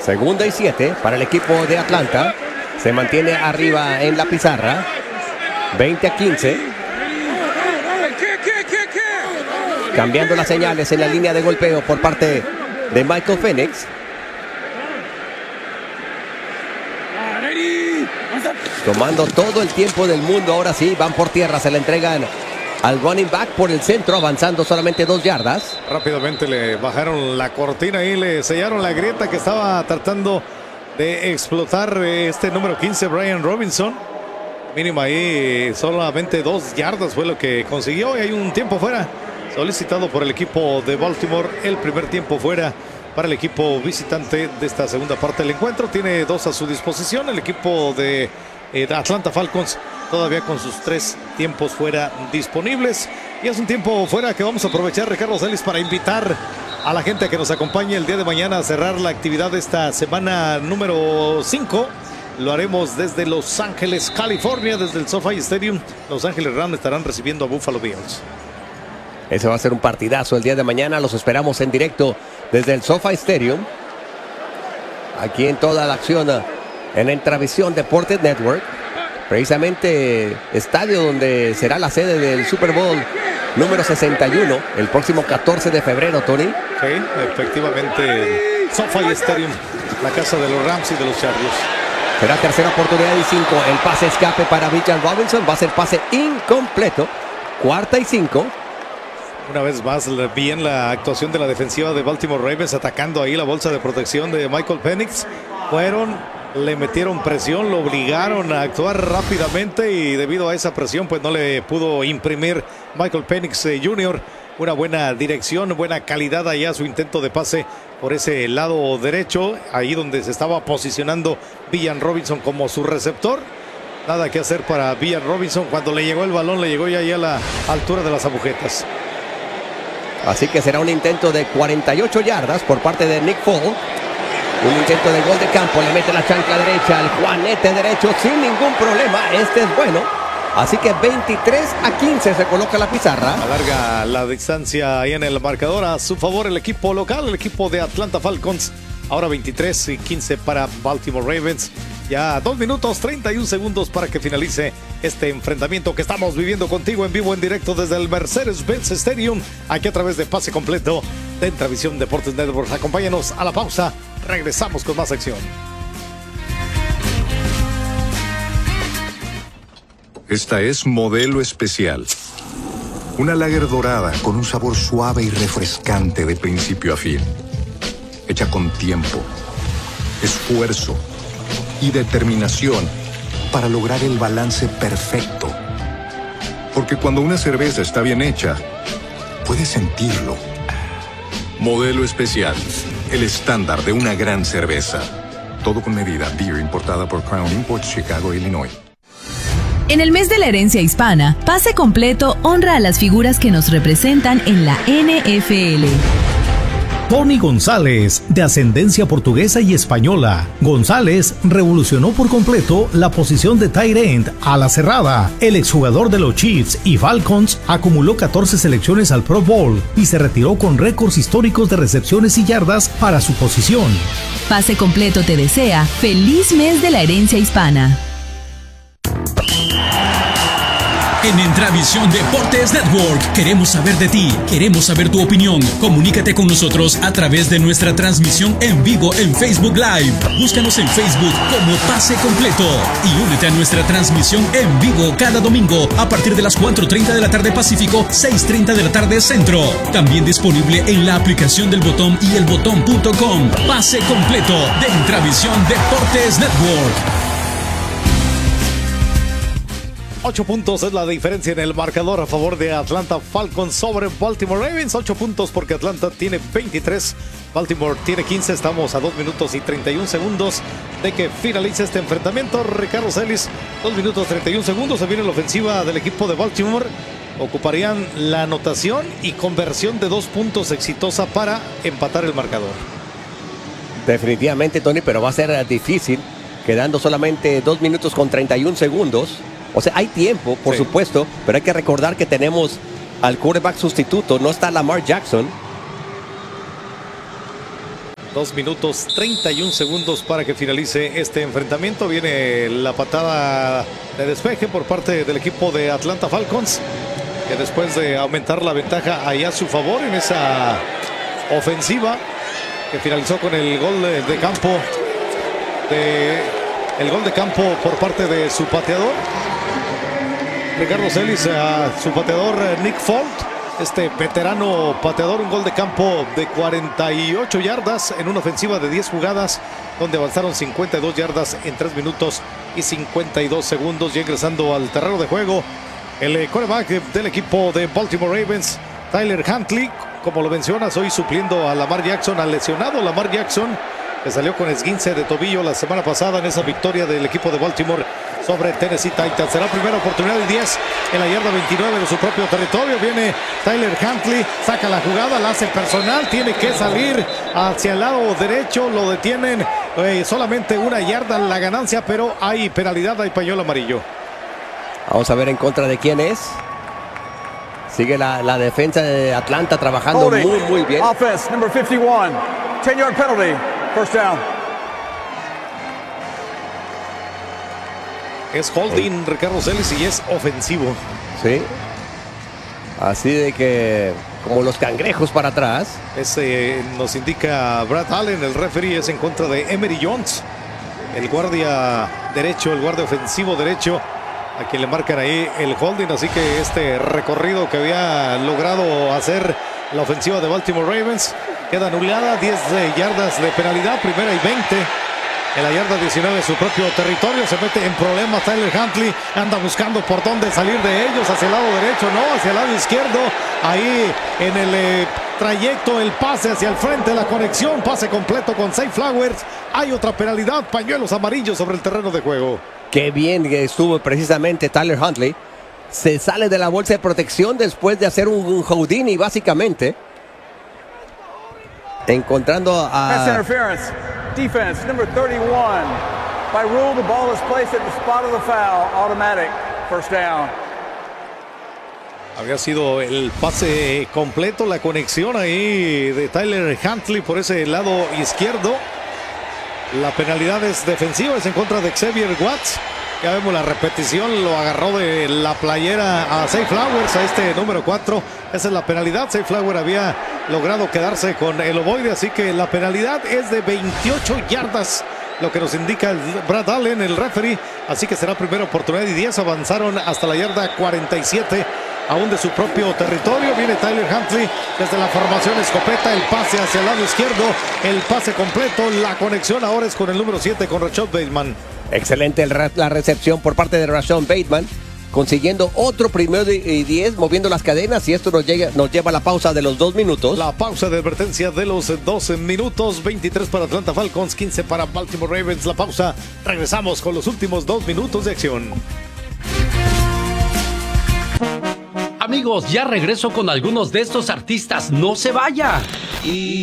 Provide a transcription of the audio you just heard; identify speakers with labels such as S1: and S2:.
S1: Segunda y 7 para el equipo de Atlanta. Se mantiene arriba en la pizarra. 20-15. Cambiando las señales en la línea de golpeo por parte de Michael Penix. Tomando todo el tiempo del mundo. Ahora sí, van por tierra. Se le entregan al running back por el centro, avanzando solamente 2 yardas.
S2: Rápidamente le bajaron la cortina y le sellaron la grieta que estaba tratando de explotar este número 15, Brian Robinson. Mínimo ahí, solamente 2 yardas fue lo que consiguió. Y hay un tiempo fuera solicitado por el equipo de Baltimore. El primer tiempo fuera para el equipo visitante de esta segunda parte del encuentro. Tiene 2 a su disposición. El equipo de Atlanta Falcons todavía con sus 3 tiempos fuera disponibles. Y es un tiempo fuera que vamos a aprovechar, Ricardo Celis, para invitar a la gente a que nos acompañe el día de mañana a cerrar la actividad de esta semana número 5. Lo haremos desde Los Ángeles, California, desde el SoFi Stadium. Los Ángeles Rams estarán recibiendo a Buffalo Bills.
S1: Ese va a ser un partidazo el día de mañana. Los esperamos en directo desde el SoFi Stadium. Aquí en toda la acción en Entravisión Deportes Network. Precisamente estadio donde será la sede del Super Bowl número 61 el próximo 14 de febrero, Tony.
S2: Sí, efectivamente, SoFi Stadium, la casa de los Rams y de los Chargers.
S1: Será tercera oportunidad y 5. El pase escape para Bijan Robinson. Va a ser pase incompleto. 4ª y 5.
S2: Una vez más, bien la actuación de la defensiva de Baltimore Ravens, atacando ahí la bolsa de protección de Michael Penix. Le metieron presión, lo obligaron a actuar rápidamente y debido a esa presión pues no le pudo imprimir Michael Penix Jr. una buena dirección, buena calidad allá su intento de pase por ese lado derecho, ahí donde se estaba posicionando Bijan Robinson como su receptor. Nada que hacer para Bijan Robinson. Cuando le llegó el balón, le llegó ya ahí a la altura de las agujetas.
S1: Así que será un intento de 48 yardas por parte de Nick Folk. Un intento de gol de campo, le mete la chancla derecha, el juanete derecho sin ningún problema. Este es bueno. Así que 23-15 se coloca la pizarra.
S2: Alarga la distancia ahí en el marcador a su favor el equipo local, el equipo de Atlanta Falcons. Ahora 23-15 para Baltimore Ravens. Ya 2 minutos 31 segundos para que finalice este enfrentamiento que estamos viviendo contigo en vivo, en directo desde el Mercedes-Benz Stadium, aquí a través de Pase Completo de Entravisión Deportes Network. Acompáñanos a la pausa, regresamos con más acción.
S3: Esta es Modelo Especial. Una lager dorada con un sabor suave y refrescante de principio a fin. Hecha con tiempo, esfuerzo y determinación para lograr el balance perfecto. Porque cuando una cerveza está bien hecha, puedes sentirlo. Modelo Especial, el estándar de una gran cerveza. Todo con medida. Beer importada por Crown Imports, Chicago, Illinois.
S4: En el mes de la herencia hispana, Pase Completo honra a las figuras que nos representan en la NFL.
S5: Tony González, de ascendencia portuguesa y española. González revolucionó por completo la posición de tight end a la cerrada. El exjugador de los Chiefs y Falcons acumuló 14 selecciones al Pro Bowl y se retiró con récords históricos de recepciones y yardas para su posición.
S4: Pase Completo te desea feliz mes de la herencia hispana.
S6: En Entravisión Deportes Network queremos saber de ti, queremos saber tu opinión. Comunícate con nosotros a través de nuestra transmisión en vivo en Facebook Live. Búscanos en Facebook como Pase Completo y únete a nuestra transmisión en vivo cada domingo a partir de las 4:30 de la tarde Pacífico, 6:30 de la tarde Centro. También disponible en la aplicación del Botón y elbotón.com. Pase Completo de Entravisión Deportes Network.
S2: 8 puntos es la diferencia en el marcador a favor de Atlanta Falcons sobre Baltimore Ravens. 8 puntos porque Atlanta tiene 23, Baltimore tiene 15. Estamos a 2 minutos y 31 segundos de que finalice este enfrentamiento. Ricardo Celis, 2 minutos 31 segundos. Se viene la ofensiva del equipo de Baltimore. Ocuparían la anotación y conversión de 2 puntos exitosa para empatar el marcador.
S1: Definitivamente, Tony, pero va a ser difícil, quedando solamente 2 minutos con 31 segundos. O sea, hay tiempo, por supuesto, pero hay que recordar que tenemos al quarterback sustituto. No está Lamar Jackson.
S2: 2 minutos 31 segundos para que finalice este enfrentamiento. Viene la patada de despeje por parte del equipo de Atlanta Falcons, que después de aumentar la ventaja ahí a su favor en esa ofensiva, que finalizó con el gol de campo por parte de su pateador Ricardo Celis, a su pateador Nick Folk, este veterano pateador. Un gol de campo de 48 yardas en una ofensiva de 10 jugadas, donde avanzaron 52 yardas en 3 minutos y 52 segundos. Y ingresando al terreno de juego, el quarterback del equipo de Baltimore Ravens, Tyler Huntley, como lo mencionas, hoy supliendo a Lamar Jackson, al lesionado Lamar Jackson, que salió con esguince de tobillo la semana pasada en esa victoria del equipo de Baltimore sobre Tennessee Titans. Será primera oportunidad y 10 en la yarda 29 de su propio territorio. Viene Tyler Huntley, saca la jugada, la hace personal, tiene que salir hacia el lado derecho, lo detienen, solamente 1 yarda la ganancia, pero hay penalidad, hay pañuelo amarillo.
S1: Vamos a ver en contra de quién es. Sigue la defensa de Atlanta trabajando muy bien.
S7: Offense, number 51, 10-yard penalty, first down.
S2: Es holding Ricardo Celis y es ofensivo.
S1: Sí. Así de que, como los cangrejos para atrás.
S2: Ese nos indica Brad Allen, el referee, es en contra de Emery Jones, el guardia derecho, el guardia ofensivo derecho, a quien le marcan ahí el holding. Así que este recorrido que había logrado hacer la ofensiva de Baltimore Ravens queda anulada. 10 yardas de penalidad, primera y 20. En la yarda 19 de su propio territorio. Se mete en problemas Tyler Huntley. Anda buscando por dónde salir de ellos. Hacia el lado derecho, no, hacia el lado izquierdo. Ahí en el trayecto, el pase hacia el frente, la conexión, pase completo con Zay Flowers. Hay otra penalidad, pañuelos amarillos sobre el terreno de juego.
S1: Qué bien estuvo precisamente Tyler Huntley. Se sale de la bolsa de protección después de hacer un Houdini, básicamente. Encontrando a...
S7: Pass interference. Defense, number 31. By rule, the ball is placed at the spot of the foul. Automatic. First down.
S2: Había sido el pase completo, la conexión ahí de Tyler Huntley por ese lado izquierdo. La penalidad es defensiva, es en contra de Xavier Watts. Ya vemos la repetición, lo agarró de la playera a Zay Flowers, a este número 4. Esa es la penalidad. Zay Flowers había logrado quedarse con el ovoide, así que la penalidad es de 28 yardas, lo que nos indica el Brad Allen, el referee. Así que será primera oportunidad y 10. Avanzaron hasta la yarda 47, aún de su propio territorio. Viene Tyler Huntley desde la formación escopeta, el pase hacia el lado izquierdo, el pase completo, la conexión ahora es con el número 7, con Rashad Bateman.
S1: Excelente la recepción por parte de Rashad Bateman, consiguiendo otro primero y 10, moviendo las cadenas, y esto nos lleva a la pausa de los 2 minutos.
S2: La pausa de advertencia de los 12 minutos, 23 para Atlanta Falcons, 15 para Baltimore Ravens. La pausa, regresamos con los últimos 2 minutos de acción.
S8: Amigos, ya regreso con algunos de estos artistas, no se vaya.